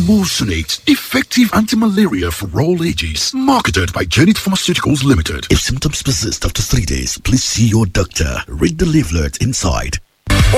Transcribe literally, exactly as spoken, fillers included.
Emulsionate, effective anti-malaria for all ages. Marketed by Janet Pharmaceuticals Limited. If symptoms persist after three days, please see your doctor. Read the leaflet inside.